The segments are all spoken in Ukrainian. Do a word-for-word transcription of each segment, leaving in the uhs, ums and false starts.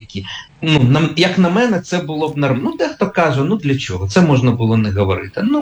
деякі. Ну, нам, як на мене, це було б нормально. Ну, дехто каже, ну для чого? Це можна було не говорити. Ну,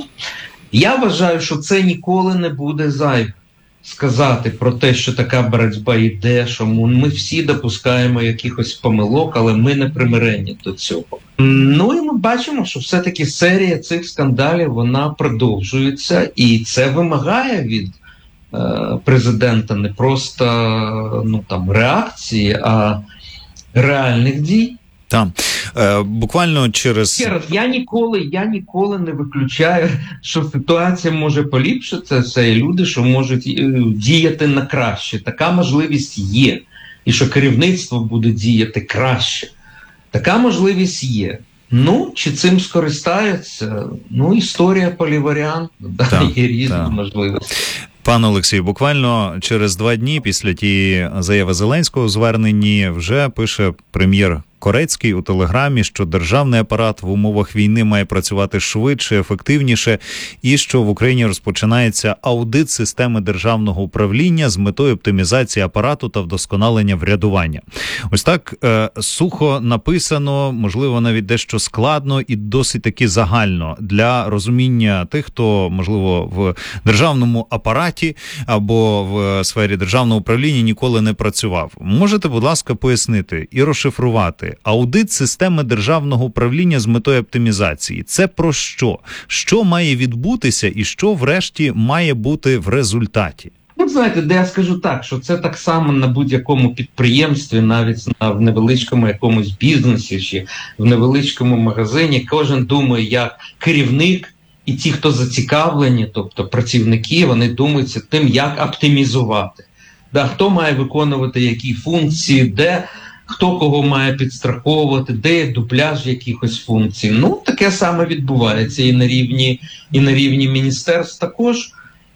я вважаю, що це ніколи не буде зайве. Сказати про те, що така боротьба йде, що ми всі допускаємо якихось помилок, але ми не примиренні до цього. Ну і ми бачимо, що все-таки серія цих скандалів, вона продовжується, і це вимагає від е, президента не просто ну, там, реакції, а реальних дій. Так, е, буквально через... Ще раз, я ніколи, я ніколи не виключаю, що ситуація може поліпшитися, і люди, що можуть діяти на краще. Така можливість є. І що керівництво буде діяти краще. Така можливість є. Ну, чи цим скористаються? Ну, історія поліваріант, да, є різні можливості. Пане Олексію, буквально через два дні після тієї заяви Зеленського у зверненні вже пише прем'єр Корецький у Телеграмі, що державний апарат в умовах війни має працювати швидше, ефективніше, і що в Україні розпочинається аудит системи державного управління з метою оптимізації апарату та вдосконалення врядування. Ось так е, сухо написано, можливо, навіть дещо складно і досить таки загально для розуміння тих, хто, можливо, в державному апараті або в сфері державного управління ніколи не працював. Можете, будь ласка, пояснити і розшифрувати? Аудит системи державного управління з метою оптимізації. Це про що? Що має відбутися і що врешті має бути в результаті? Ну, знаєте, де я скажу так, що це так само на будь-якому підприємстві, навіть на, в невеличкому якомусь бізнесі чи в невеличкому магазині. Кожен думає, як керівник і ті, хто зацікавлені, тобто працівники, вони думаються тим, як оптимізувати. Да, хто має виконувати які функції, де... Хто кого має підстраховувати, де є дубляж якихось функцій. Ну, таке саме відбувається і на рівні, і на рівні міністерств також.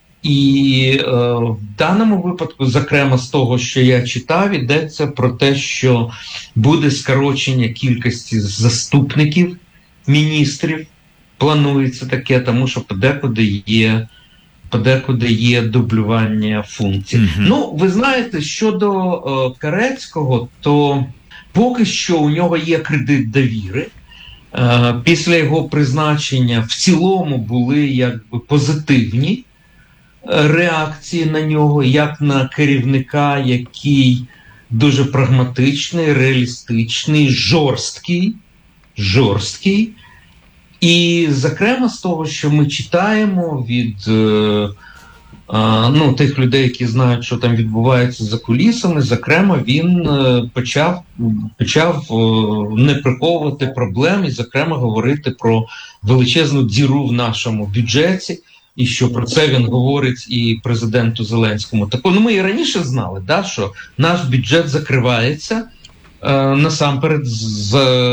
І е, в даному випадку, зокрема з того, що я читав, йдеться про те, що буде скорочення кількості заступників міністрів. Планується таке, тому що подекуди є... подекуди є дублювання функцій. Mm-hmm. Ну, ви знаєте, щодо е, Корецького, то поки що у нього є кредит довіри. Е, після його призначення в цілому були якби позитивні реакції на нього, як на керівника, який дуже прагматичний, реалістичний, жорсткий, жорсткий. І, зокрема, з того, що ми читаємо від е, е, ну, тих людей, які знають, що там відбувається за кулісами, зокрема, він е, почав, почав е, не приховувати проблем і, зокрема, говорити про величезну діру в нашому бюджеті, і що про це він говорить і президенту Зеленському. Так, ну, ми і раніше знали, да, що наш бюджет закривається, насамперед з,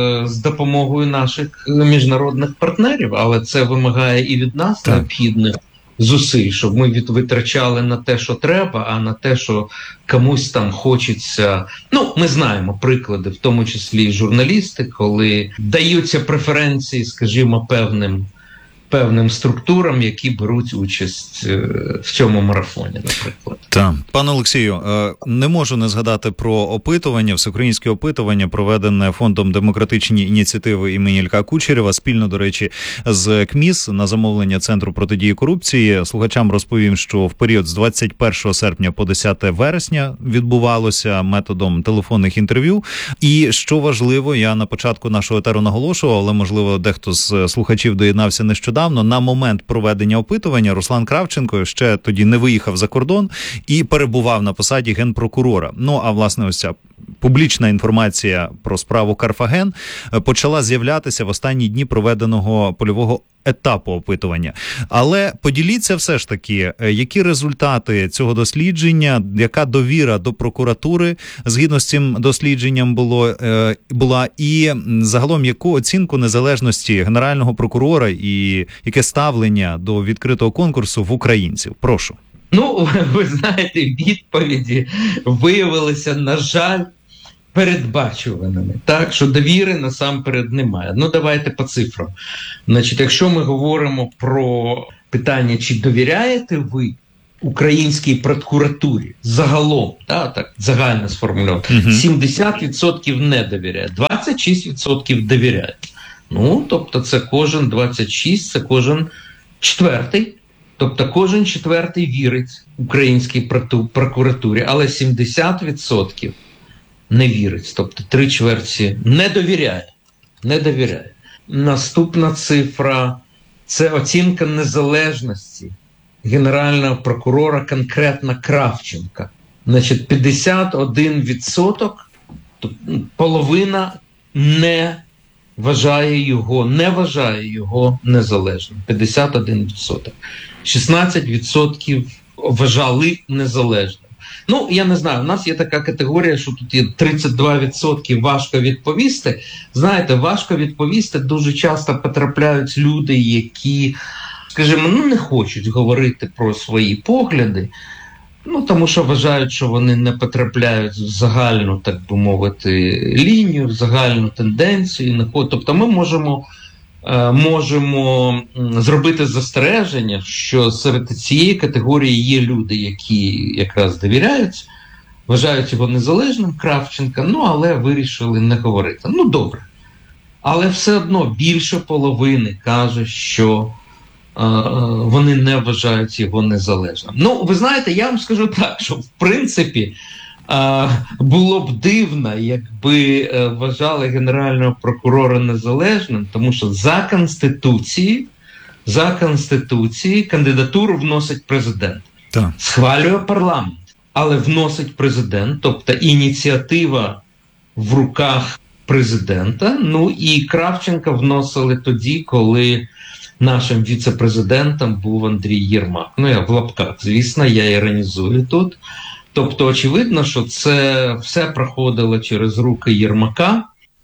з допомогою наших міжнародних партнерів, але це вимагає і від нас так. необхідних зусиль, щоб ми від, витрачали на те, що треба, а на те, що комусь там хочеться. Ну, ми знаємо приклади, в тому числі і журналісти, коли даються преференції, скажімо, певним певним структурам, які беруть участь в цьому марафоні, наприклад. Так. Пане Олексію, не можу не згадати про опитування, всеукраїнське опитування, проведене Фондом демократичні ініціативи імені Ілька Кучерєва, спільно, до речі, з КМІС на замовлення Центру протидії корупції. Слухачам розповім, що в період з двадцять першого серпня по десяте вересня відбувалося методом телефонних інтерв'ю. І, що важливо, я на початку нашого етеру наголошував, але, можливо, дехто з слухачів доєднався нещодавно, на момент проведення опитування Руслан Кравченко ще тоді не виїхав за кордон і перебував на посаді генпрокурора. Ну, а власне ось ця публічна інформація про справу Карфаген почала з'являтися в останні дні проведеного польового етапу опитування. Але поділіться все ж таки, які результати цього дослідження, яка довіра до прокуратури згідно з цим дослідженням було, е, була, і загалом яку оцінку незалежності Генерального прокурора і яке ставлення до відкритого конкурсу в українців? Прошу. Ну, ви знаєте, відповіді виявилися, на жаль, передбачуваними. Так, що довіри насамперед немає. Ну, давайте по цифрам. Значить, якщо ми говоримо про питання, чи довіряєте ви українській прокуратурі загалом, да, так загально сформульовано, uh-huh. сімдесят відсотків не довіряє, двадцять шість відсотків довіряє. Ну, тобто це кожен двадцять шість, це кожен четвертий. Тобто кожен четвертий вірить українській прокуратурі, але сімдесят відсотків не вірить. Тобто три чверті не довіряє. Не довіряє. Наступна цифра – це оцінка незалежності генерального прокурора, конкретно Кравченка. Значить, п'ятдесят один відсоток, половина не вважає його, не вважає його незалежним. п'ятдесят один відсоток. шістнадцять відсотків вважали незалежним. Ну, я не знаю, у нас є така категорія, що тут є тридцять два відсотки важко відповісти. Знаєте, важко відповісти дуже часто потрапляють люди, які, скажімо, ну, не хочуть говорити про свої погляди, ну, тому що вважають, що вони не потрапляють в загальну, так би мовити, лінію, в загальну тенденцію. Тобто ми можемо, можемо зробити застереження, що серед цієї категорії є люди, які якраз довіряють, вважають його незалежним, Кравченка, ну, але вирішили не говорити. Ну, добре. Але все одно більше половини каже, що вони не вважають його незалежним. Ну, ви знаєте, я вам скажу так, що в принципі було б дивно, якби вважали генерального прокурора незалежним, тому що за Конституцією, за Конституцією кандидатуру вносить президент. Так. Схвалює парламент, але вносить президент, тобто ініціатива в руках президента. Ну і Кравченка вносили тоді, коли нашим віце-президентом був Андрій Єрмак. Ну, я в лапках, звісно, я іронізую тут. Тобто, очевидно, що це все проходило через руки Єрмака.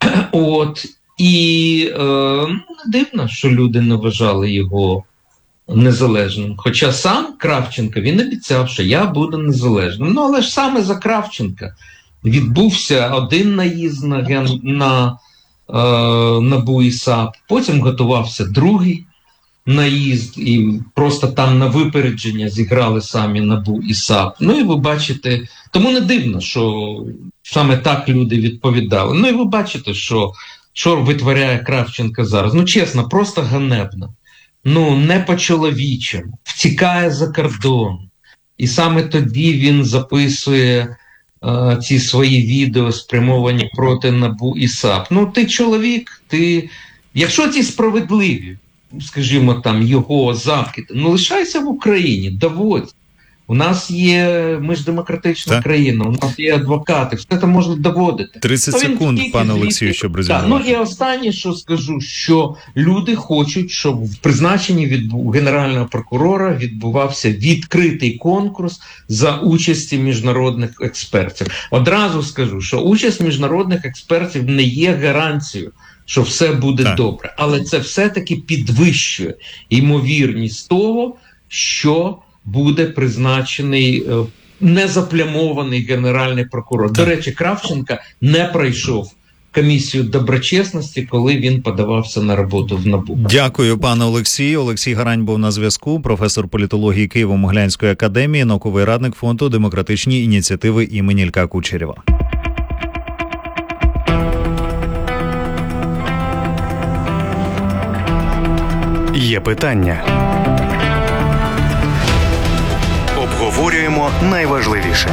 От, і е, не дивно, що люди не вважали його незалежним. Хоча сам Кравченко, він обіцяв, що я буду незалежним. Ну, але ж саме за Кравченка відбувся один наїзд на, на е, НАБУ і САП, потім готувався другий наїзд, і просто там на випередження зіграли самі НАБУ і САП. Ну і ви бачите, тому не дивно, що саме так люди відповідали. Ну і ви бачите, що, що витворяє Кравченко зараз. Ну чесно, просто ганебно. Ну не по-чоловічому. Втікає за кордон. І саме тоді він записує е, ці свої відео, спрямовані проти НАБУ і САП. Ну ти чоловік, ти... Якщо ті справедливі, скажімо, там, його закиди, ну, лишайся в Україні, доводь. У нас є, ми ж демократична так. країна, у нас є адвокати, все це можна доводити. тридцять секунд, пане Олексію, щоб розібрати. Ну, і останнє, що скажу, що люди хочуть, щоб в призначенні від генерального прокурора відбувався відкритий конкурс за участі міжнародних експертів. Одразу скажу, що участь міжнародних експертів не є гарантією, що все буде так. добре. Але це все-таки підвищує ймовірність того, що буде призначений е, незаплямований генеральний прокурор. Так. До речі, Кравченка не пройшов комісію доброчесності, коли він подавався на роботу в НАБУ. Дякую, пане Олексію. Олексій Гарань був на зв'язку, професор політології Києво-Могилянської академії, науковий радник фонду «Демократичні ініціативи» імені Ілька Кучерєва. Є питання. Обговорюємо найважливіше.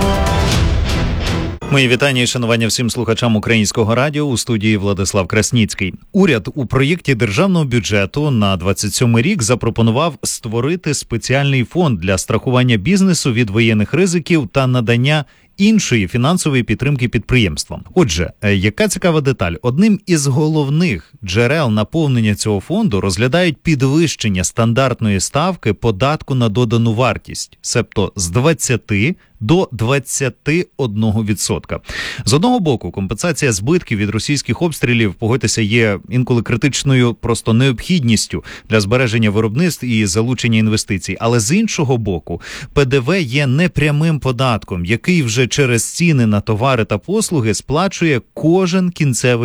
Мої вітання і шанування всім слухачам Українського радіо, у студії Владислав Красніцький. Уряд у проєкті державного бюджету на двадцять сьомий рік запропонував створити спеціальний фонд для страхування бізнесу від воєнних ризиків та надання іншої фінансової підтримки підприємствам. Отже, яка цікава деталь? Одним із головних джерел наповнення цього фонду розглядають підвищення стандартної ставки податку на додану вартість, себто з двадцяти до двадцяти одного відсотка. З одного боку, компенсація збитків від російських обстрілів, погодьтеся, є інколи критичною просто необхідністю для збереження виробництв і залучення інвестицій. Але з іншого боку, ПДВ є непрямим податком, який вже через ціни на товари та послуги сплачує кожен кінцевий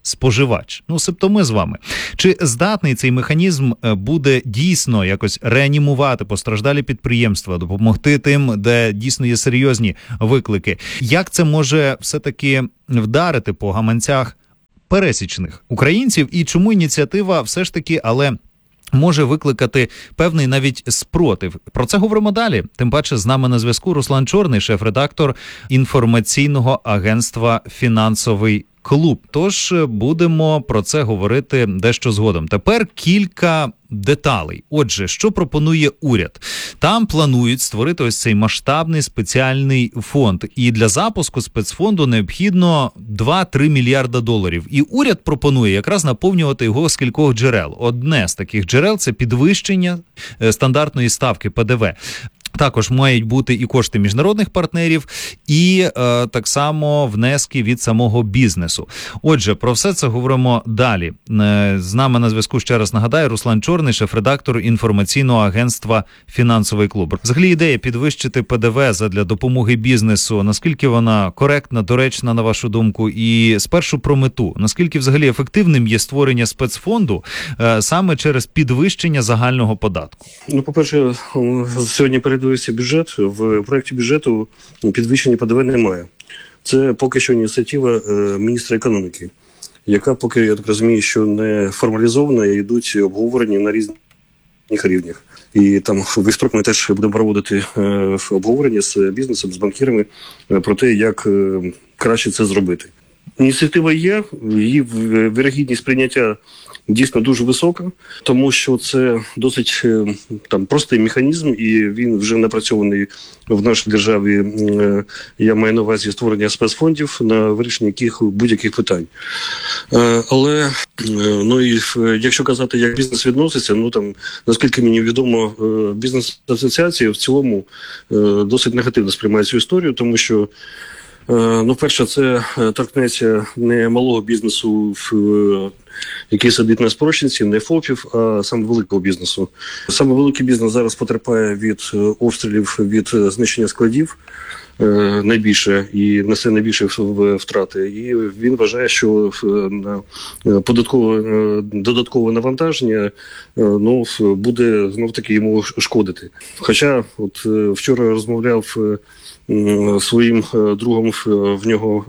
споживач. Ну, себто ми з вами. Чи здатний цей механізм буде дійсно якось реанімувати постраждалі підприємства, допомогти тим, де дійсно є серйозні виклики? Як це може все-таки вдарити по гаманцях пересічних українців? І чому ініціатива все ж таки, але може викликати певний навіть спротив? Про це говоримо далі. Тим паче з нами на зв'язку Руслан Чорний, шеф-редактор інформаційного агентства «Фінансовий клуб». Тож будемо про це говорити дещо згодом. Тепер кілька деталей. Отже, що пропонує уряд? Там планують створити ось цей масштабний спеціальний фонд. І для запуску спецфонду необхідно два-три мільярда доларів. І уряд пропонує якраз наповнювати його з кількох джерел. Одне з таких джерел – це підвищення стандартної ставки Пе Де Ве. Також мають бути і кошти міжнародних партнерів, і е, так само внески від самого бізнесу. Отже, про все це говоримо далі. Е, з нами на зв'язку, ще раз нагадаю, Руслан Чорний, шеф-редактор інформаційного агентства «Фінансовий клуб». Взагалі ідея підвищити Пе Де Ве задля допомоги бізнесу, наскільки вона коректна, доречна, на вашу думку? І спершу про мету. Наскільки взагалі ефективним є створення спецфонду е, саме через підвищення загального податку? Ну, по-перше, сьогодні перед бюджет, в проєкті бюджету підвищення Пе Де Ве немає. Це поки що ініціатива міністра економіки, яка поки, я так розумію, що не формалізована, і йдуть обговорення на різних рівнях. І там в строк ми теж будемо проводити обговорення з бізнесом, з банкірами про те, як краще це зробити. Ініціатива є, її вірогідність прийняття дійсно дуже висока, тому що це досить там простий механізм, і він вже напрацьований в нашій державі. Я маю на увазі створення спецфондів на вирішення яких будь-яких питань. Але ну і якщо казати, як бізнес відноситься, ну там наскільки мені відомо, бізнес-асоціації в цілому досить негативно сприймають цю історію, тому що ну, перше, це торкнеться не малого бізнесу, який сидить на спрощенці, не ФОПів, а саме великого бізнесу. Саме великий бізнес зараз потерпає від обстрілів, від знищення складів найбільше і несе найбільше втрати. І він вважає, що на податкове додаткове навантаження ну, буде знов-таки йому шкодити. Хоча от вчора розмовляв своїм другом, в нього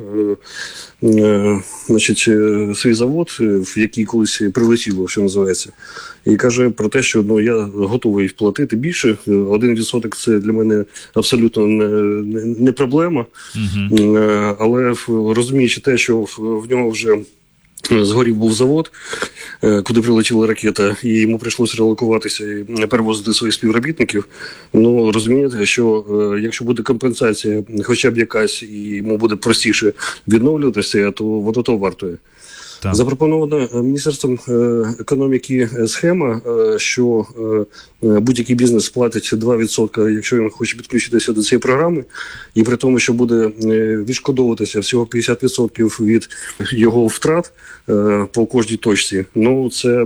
значить, свій завод, в який колись прилетіло, що називається, і каже про те, що ну, я готовий платити більше. Один відсоток – це для мене абсолютно не, не проблема, uh-huh. але розуміючи те, що в нього вже згорів був завод, куди прилетіла ракета, і йому прийшлося релокуватися і перевозити своїх співробітників. Ну, розумієте, що якщо буде компенсація хоча б якась, і йому буде простіше відновлюватися, то воно того вартує. Так. Запропонована Міністерством економіки схема, що будь-який бізнес платить два відсотки, якщо він хоче підключитися до цієї програми, і при тому, що буде відшкодовуватися всього п'ятдесят відсотків від його втрат по кожній точці. Ну, це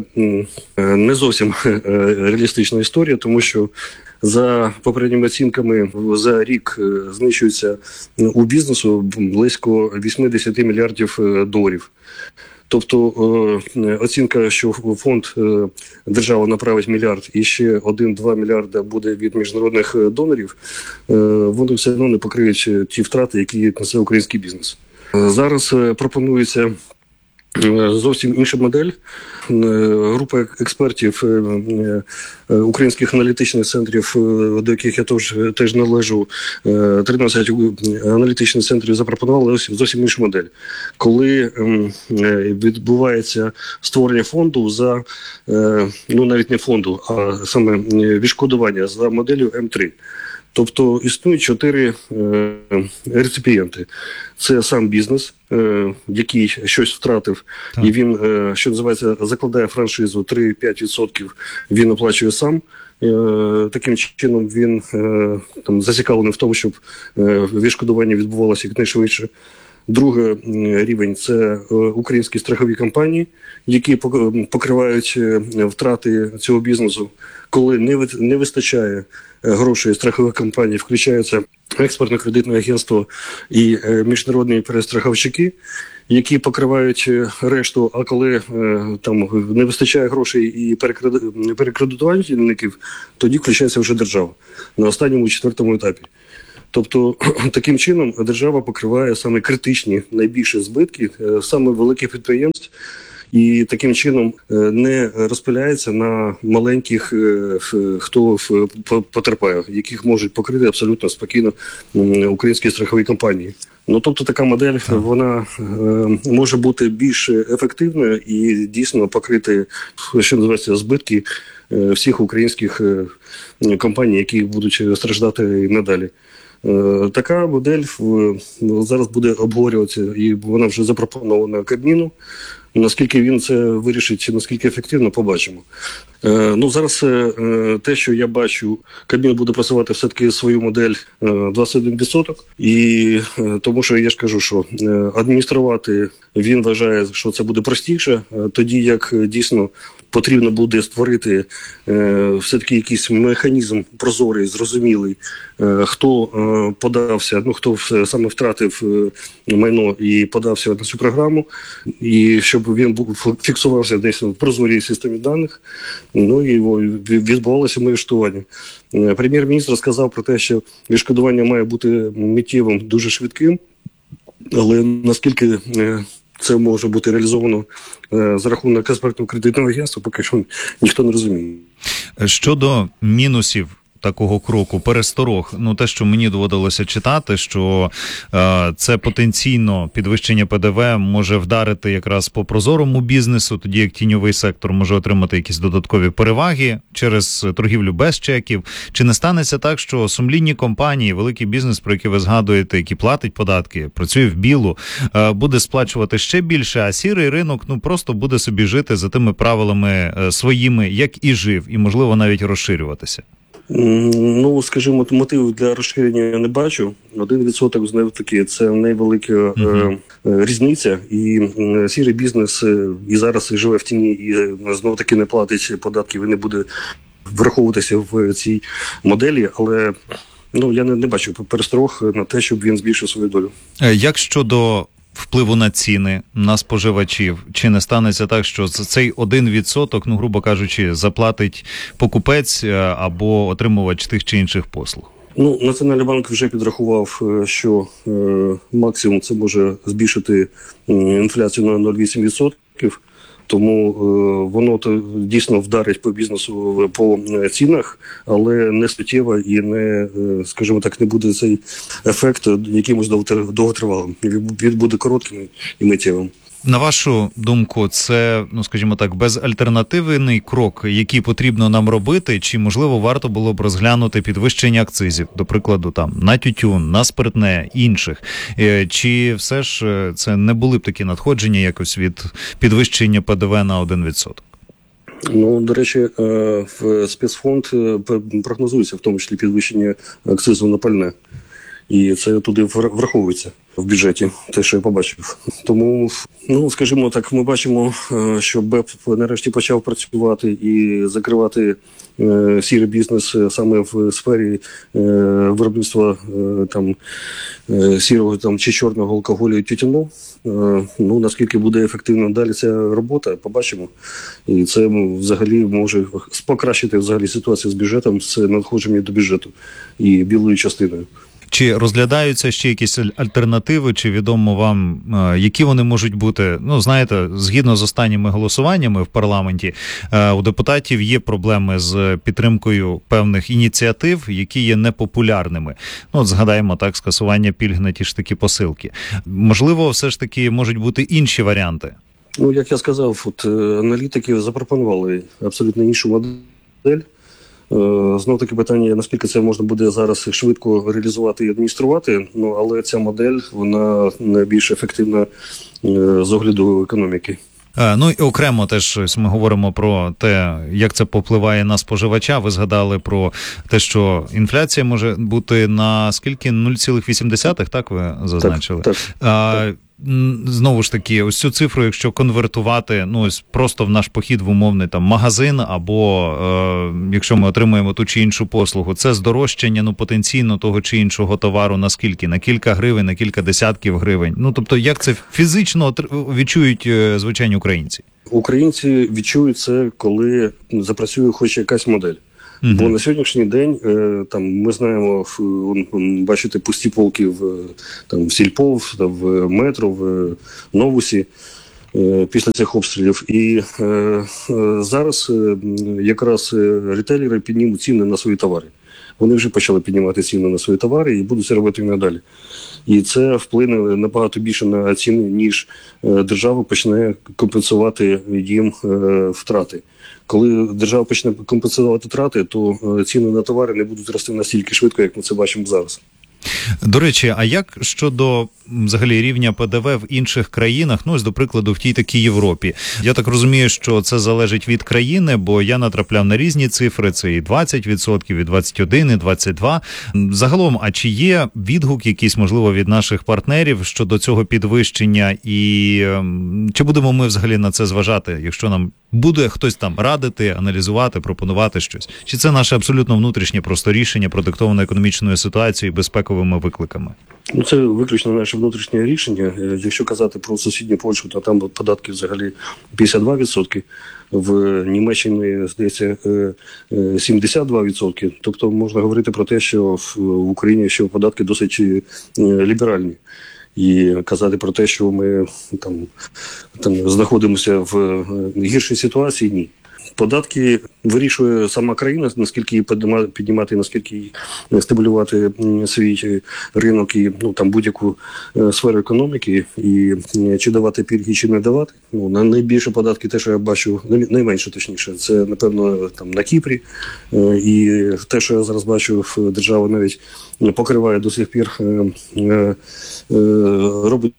не зовсім реалістична історія, тому що за попередніми оцінками за рік знищується у бізнесу близько вісімдесят мільярдів доларів. Тобто оцінка, що фонд держава направить мільярд і ще один-два мільярда буде від міжнародних донорів, вони все одно не покриють ті втрати, які несе український бізнес. Зараз пропонується зовсім інша модель. Група експертів українських аналітичних центрів, до яких я теж, теж належу, тринадцять аналітичних центрів запропонували зовсім іншу модель. Коли відбувається створення фонду за, ну навіть не фонду, а саме відшкодування за моделлю Ем три. Тобто існують чотири е, реципієнти. Це сам бізнес, е, який щось втратив, так. І він, е, що називається, закладає франшизу три-п'ять відсотків, він оплачує сам. Е, таким чином він е, там, зацікавлений в тому, щоб е, відшкодування відбувалося якнайшвидше. Другий рівень – це українські страхові компанії, які покривають втрати цього бізнесу. Коли не вистачає грошей страхових компаній, включаються експортно-кредитне агентство і міжнародні перестраховщики, які покривають решту, а коли там не вистачає грошей і перекредитувальників, тоді включається вже держава на останньому четвертому етапі. Тобто, таким чином держава покриває саме критичні, найбільші збитки саме великих підприємств, і таким чином не розпиляється на маленьких, хто потерпає, яких можуть покрити абсолютно спокійно українські страхові компанії. Ну, тобто така модель, вона е, може бути більш ефективною і дійсно покрити, що називається, збитки е, всіх українських е, компаній, які будуть страждати і надалі. Е, така модель е, зараз буде обговорюватися, і вона вже запропонована Кабміну. Наскільки він це вирішить, наскільки ефективно, побачимо. Е, ну, зараз е, те, що я бачу, Кабмін буде просувати все-таки свою модель е, двадцять один відсоток. І е, тому що я ж кажу, що е, адмініструвати він вважає, що це буде простіше, е, тоді як дійсно потрібно буде створити е, все-таки якийсь механізм прозорий, зрозумілий, е, хто е, подався, ну хто саме втратив е, майно і подався на цю програму, і щоб він був фіксувався десь в прозорій системі даних, ну і відбувалося моє відшкодування. Е, Прем'єр-міністр сказав про те, що відшкодування має бути миттєвим, дуже швидким, але наскільки е, це може бути реалізовано е, за рахунок експертно-кредитного агентства, поки що ніхто не розуміє. Щодо мінусів такого кроку, пересторог, ну те, що мені доводилося читати, що е, це потенційно підвищення Пе Де Ве може вдарити якраз по прозорому бізнесу, тоді як тіньовий сектор може отримати якісь додаткові переваги через торгівлю без чеків. Чи не станеться так, що сумлінні компанії, великий бізнес, про який ви згадуєте, який платить податки, працює в білу, е, буде сплачувати ще більше, а сірий ринок ну просто буде собі жити за тими правилами е, своїми, як і жив, і можливо навіть розширюватися? Ну, скажімо, мотивів для розширення я не бачу. Один відсоток знову таки це невелика uh-huh. е, різниця. І е, сірий бізнес е, і зараз живе в тіні, і е, знову таки не платить податків і не буде враховуватися в цій моделі. Але ну я не, не бачу пересторог на те, щоб він збільшив свою долю. Як щодо впливу на ціни, на споживачів? Чи не станеться так, що цей один відсоток, ну, грубо кажучи, заплатить покупець або отримувач тих чи інших послуг? Ну, Національний банк вже підрахував, що е, максимум це може збільшити е, інфляцію на нуль цілих вісім десятих відсотка. Тому е, воно то дійсно вдарить по бізнесу по цінах, але не суттєво і не, е, скажімо так, не буде цей ефект якимось довготривалим. Він буде коротким і миттєвим. На вашу думку, це, ну, скажімо так, безальтернативний крок, який потрібно нам робити, чи, можливо, варто було б розглянути підвищення акцизів, до прикладу, там, на тютюн, на спиртне, інших? Чи все ж це не були б такі надходження якось від підвищення Пе Де Ве на один відсоток? Ну, до речі, в спецфонд прогнозується в тому числі підвищення акцизу на пальне. І це туди враховується в бюджеті, те, що я побачив. Тому, ну, скажімо так, ми бачимо, що БЕП нарешті почав працювати і закривати е, сірий бізнес саме в сфері е, виробництва е, там, е, сірого там, чи чорного алкоголю і тютюну. Е, ну, наскільки буде ефективно далі ця робота, побачимо. І це взагалі може покращити взагалі ситуацію з бюджетом, з надходженням до бюджету і білою частиною. Чи розглядаються ще якісь альтернативи, чи відомо вам, які вони можуть бути? Ну, знаєте, згідно з останніми голосуваннями в парламенті, у депутатів є проблеми з підтримкою певних ініціатив, які є непопулярними. Ну, от згадаємо, так, скасування пільг на ті ж такі посилки. Можливо, все ж таки можуть бути інші варіанти? Ну, як я сказав, от аналітики запропонували абсолютно іншу модель. Знову таки питання, наскільки це можна буде зараз швидко реалізувати і адмініструвати, ну, але ця модель, вона найбільш ефективна з огляду економіки. Ну і окремо теж ми говоримо про те, як це попливає на споживача. Ви згадали про те, що інфляція може бути на скільки? нуль цілих вісім десятих, так ви зазначили? Так, так, а, так. знову ж таки, ось цю цифру, якщо конвертувати, ну, ось просто в наш похід в умовний там магазин, або е, якщо ми отримуємо ту чи іншу послугу, це здорожчання, ну, потенційно того чи іншого товару на скільки? На кілька гривень, на кілька десятків гривень. Ну, тобто, як це фізично відчують е, звичайні українці? Українці відчують це, коли запрацює хоч якась модель. Mm-hmm. Бо на сьогоднішній день там ми знаємо, бачите, пусті полки в там в Сільпо, в метро, в Новусі після цих обстрілів. І е, зараз якраз ретейлери піднімуть ціни на свої товари. Вони вже почали піднімати ціни на свої товари і будуть це робити і надалі. І це вплине набагато більше на ціни, ніж держава почне компенсувати їм втрати. Коли держава почне компенсувати втрати, то ціни на товари не будуть рости настільки швидко, як ми це бачимо зараз. До речі, а як щодо взагалі рівня ПДВ в інших країнах, ну, ось, до прикладу, в тій такій Європі? Я так розумію, що це залежить від країни, бо я натрапляв на різні цифри, це і двадцять відсотків, і двадцять один відсоток, і двадцять два відсотки. Загалом, а чи є відгук якийсь, можливо, від наших партнерів щодо цього підвищення, і чи будемо ми взагалі на це зважати, якщо нам буде хтось там радити, аналізувати, пропонувати щось? Чи це наше абсолютно внутрішнє просто рішення, продиктоване економічною ситуацією і безпековими викликами? Ну, це виключно наше внутрішнє рішення. Якщо казати про сусідню Польщу, то там податки взагалі п'ятдесят два відсотки. В Німеччині, здається, сімдесят два відсотки. Тобто можна говорити про те, що в Україні що податки досить ліберальні. І казати про те, що ми там, там знаходимося в гіршій ситуації, ні. Податки вирішує сама країна, наскільки її піднімати, наскільки її стимулювати свій ринок і ну, там, будь-яку сферу економіки, і чи давати пільги, чи не давати. Ну, на найбільше податки, те, що я бачу, найменше точніше, це, напевно, там, на Кіпрі. І те, що я зараз бачу, держава навіть покриває до сих пір, робить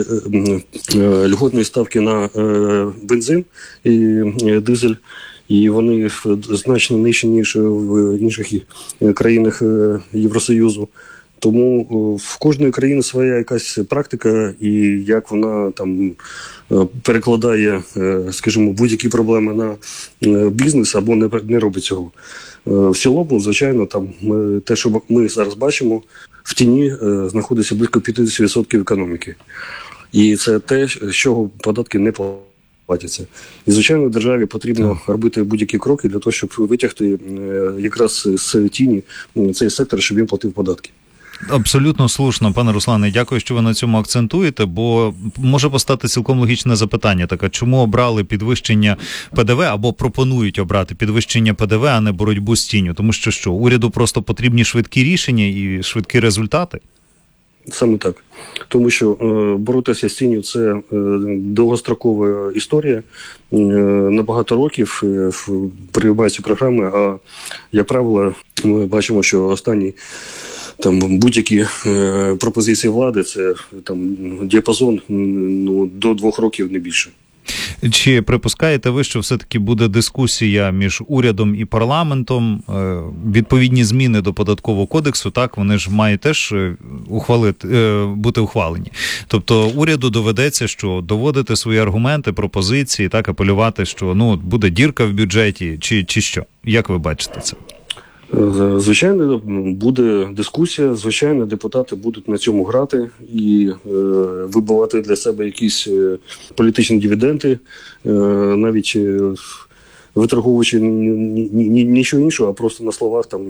льготні ставки на бензин і дизель, і вони значно нижчі, ніж в інших країнах Євросоюзу. Тому в кожної країни своя якась практика, і як вона там перекладає, скажімо, будь-які проблеми на бізнес або не, не робить цього. В цілому, звичайно, там те, що ми зараз бачимо, в тіні знаходиться близько п'ятдесят відсотків економіки. І це те, з чого податки не платяться. І, звичайно, державі потрібно робити будь-які кроки для того, щоб витягти якраз з тіні цей сектор, щоб він платив податки. Абсолютно слушно, пане Руслане, дякую, що ви на цьому акцентуєте, бо може постати цілком логічне запитання, так, а чому обрали підвищення ПДВ або пропонують обрати підвищення ПДВ, а не боротьбу з тінню? Тому що що, уряду просто потрібні швидкі рішення і швидкі результати? Саме так. Тому що е, боротися з тінню – це е, довгострокова історія, е, на багато років е, приймаються програми, а, як правило, ми бачимо, що останні там будь-які е, пропозиції влади – це там діапазон ну, до двох років, не більше. Чи припускаєте ви, що все-таки буде дискусія між урядом і парламентом? Відповідні зміни до податкового кодексу, так, вони ж мають теж ухвалити, бути ухвалені. Тобто уряду доведеться, що доводити свої аргументи, пропозиції, так, апелювати, що ну буде дірка в бюджеті, чи, чи що? Як ви бачите це? Звичайно, буде дискусія, звичайно, депутати будуть на цьому грати і е, вибивати для себе якісь е, політичні дивіденди, е, навіть е, виторговуючи нічого іншого, а просто на словах там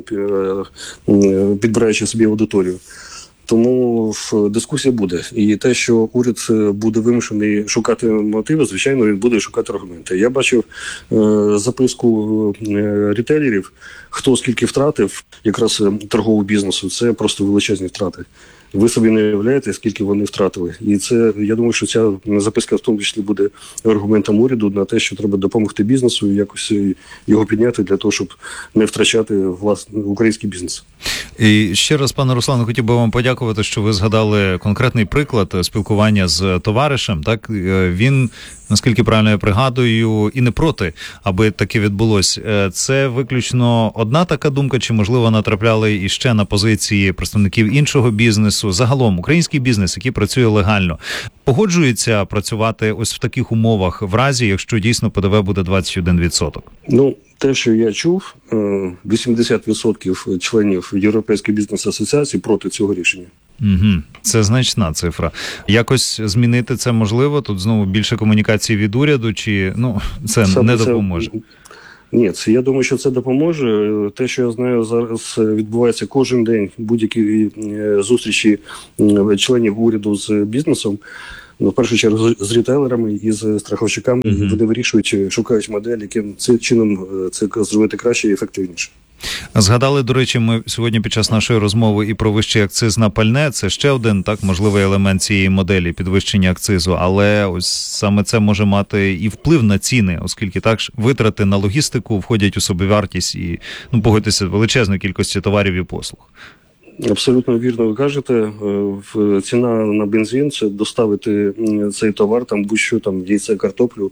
е, підбираючи собі аудиторію. Тому дискусія буде. І те, що уряд буде вимушений шукати мотиви, звичайно, він буде шукати аргументи. Я бачив е, записку е, ретейлерів, хто скільки втратив якраз торгового бізнесу. Це просто величезні втрати. Ви собі не уявляєте, скільки вони втратили. І це, я думаю, що ця записка в тому числі буде аргументом уряду на те, що треба допомогти бізнесу і якось його підняти для того, щоб не втрачати власний український бізнес. І ще раз, пане Руслане, хотів би вам подякувати, що ви згадали конкретний приклад спілкування з товаришем. Так, він наскільки правильно я пригадую, і не проти, аби таке відбулося. Це виключно одна така думка, чи, можливо, натрапляли іще на позиції представників іншого бізнесу? Загалом, український бізнес, який працює легально, погоджується працювати ось в таких умовах в разі, якщо дійсно ПДВ буде двадцять один відсоток? Ну, те, що я чув, вісімдесят відсотків членів Європейської бізнес-асоціації проти цього рішення. Угу. Це значна цифра. Якось змінити це можливо? Тут знову більше комунікації від уряду, чи ну це Саме не допоможе? Це... Ні, це, я думаю, що це допоможе. Те, що я знаю, зараз відбувається кожен день будь-які зустрічі членів уряду з бізнесом. Ну, в першу чергу з рітейлерами і з страховщиками. Uh-huh. Вони вирішують, шукають модель, яким цим чином це зробити краще і ефективніше. Згадали, до речі, ми сьогодні під час нашої розмови і про вищий акциз на пальне. Це ще один так можливий елемент цієї моделі підвищення акцизу, але ось саме це може мати і вплив на ціни, оскільки так витрати на логістику входять у собівартість і, ну, погодьтеся, величезної кількості товарів і послуг. Абсолютно вірно ви кажете. Ціна на бензин – це доставити цей товар, там будь-що, там яйце, картоплю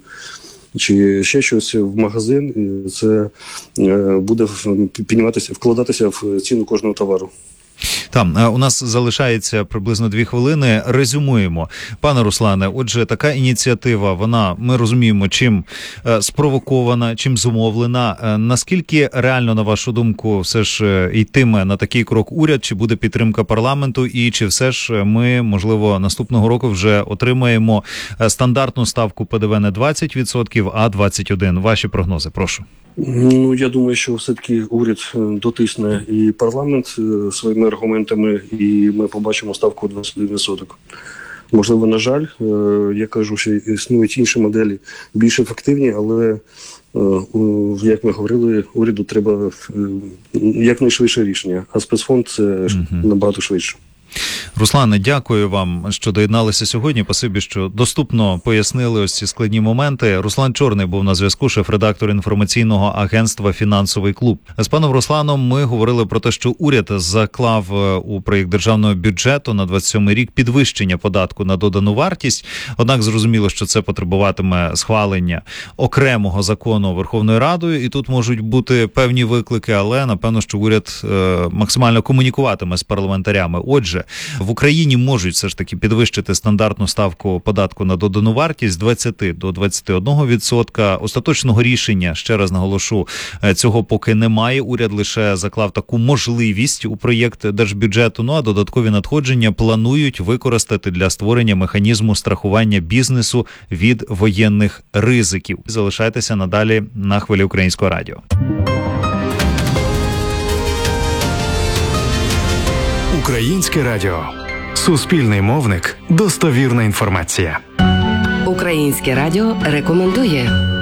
чи ще щось в магазин, і це буде підніматися, вкладатися в ціну кожного товару. Там у нас залишається приблизно дві хвилини. Резюмуємо. Пане Руслане, отже, така ініціатива, вона, ми розуміємо, чим е, спровокована, чим зумовлена. Е, наскільки реально, на вашу думку, все ж е, йтиме на такий крок уряд, чи буде підтримка парламенту, і чи все ж ми, можливо, наступного року вже отримаємо стандартну ставку ПДВ не двадцять відсотків, а двадцять один відсоток? Ваші прогнози, прошу. Ну, я думаю, що все-таки уряд дотисне і парламент своїми аргументами, і ми побачимо ставку двадцять один відсоток. Можливо, на жаль, я кажу, що існують інші моделі більш ефективні, але, як ми говорили, уряду треба якнайшвидше рішення, а спецфонд – це угу. набагато швидше. Руслане, дякую вам, що доєдналися сьогодні. Спасибі, що доступно пояснили ось ці складні моменти. Руслан Чорний був на зв'язку, шеф-редактор інформаційного агентства «Фінансовий клуб». З паном Русланом ми говорили про те, що уряд заклав у проєкт державного бюджету на двадцять сьомий рік підвищення податку на додану вартість. Однак зрозуміло, що це потребуватиме схвалення окремого закону Верховною Радою, і тут можуть бути певні виклики, але напевно, що уряд е, максимально комунікуватиме з парламентарями. Отже, в Україні можуть все ж таки підвищити стандартну ставку податку на додану вартість з двадцяти до двадцяти одного відсотка. Остаточного рішення, ще раз наголошу, цього поки немає. Уряд лише заклав таку можливість у проєкт держбюджету, ну а додаткові надходження планують використати для створення механізму страхування бізнесу від воєнних ризиків. Залишайтеся надалі на хвилі Українського радіо. Українське радіо. Суспільний мовник. Достовірна інформація. Українське радіо рекомендує.